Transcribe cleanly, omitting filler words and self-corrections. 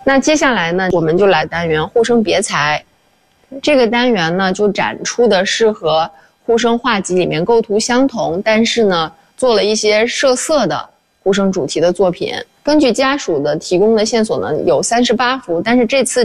那接下来呢，我们就来单元护生别裁。这个单元呢，就展出的是和护生画集里面构图相同，但是呢，做了一些设色的护生主题的作品。根据家属的提供的线索呢，有38幅，但是这次